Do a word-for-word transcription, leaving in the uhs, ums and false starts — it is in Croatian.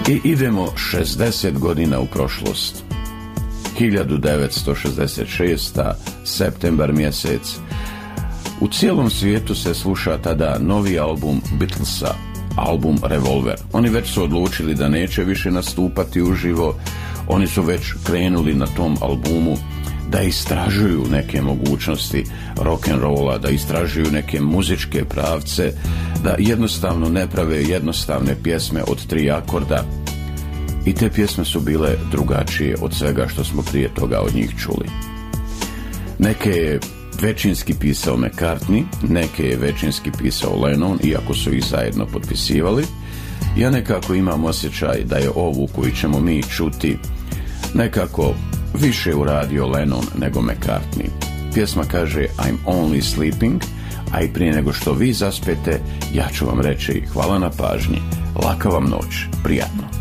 I idemo šezdeset godina u prošlost. hiljadu devetsto šezdeset šesta. septembar mjesec. U cijelom svijetu se sluša tada novi album Beatlesa, album Revolver. Oni već su odlučili da neće više nastupati uživo. Oni su već krenuli na tom albumu da istražuju neke mogućnosti rock'n'rolla, da istražuju neke muzičke pravce, da jednostavno ne prave jednostavne pjesme od tri akorda. I te pjesme su bile drugačije od svega što smo prije toga od njih čuli. Neke je većinski pisao McCartney, neke je većinski pisao Lennon, iako su ih zajedno potpisivali. Ja nekako imam osjećaj da je ovu koju ćemo mi čuti nekako više uradio Lennon nego McCartney. Pjesma kaže I'm only sleeping, a i prije nego što vi zaspete, ja ću vam reći hvala na pažnji, laka vam noć, prijatno.